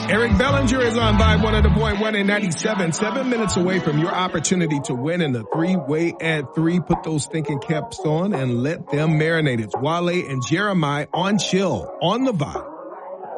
Eric Bellinger is on by 100.1 and 97, 7 minutes away from your opportunity to win in the three-way at 3. Put those thinking caps on and let them marinate. It's Wale and Jeremiah on Chill on the Vibe.